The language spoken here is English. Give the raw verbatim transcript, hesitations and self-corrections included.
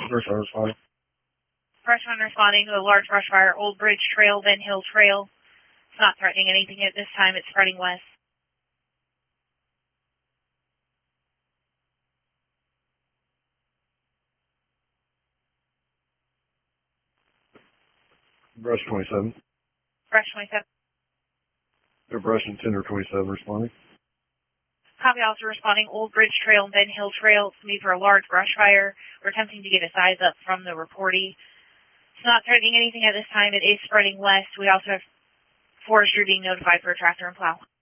Brush fire responding. Brush one responding to a large brush fire, Old Bridge Trail, Ben Hill Trail. It's not threatening anything at this time. It's spreading west. Brush twenty-seven. Brush twenty-seven. They're Brush and Tender twenty-seven responding. Copy, also responding, Old Bridge Trail and Ben Hill Trail. It's me for a large brush fire. We're attempting to get a size up from the reportee. It's not threatening anything at this time. It is spreading west. We also have forestry being notified for a tractor and plow.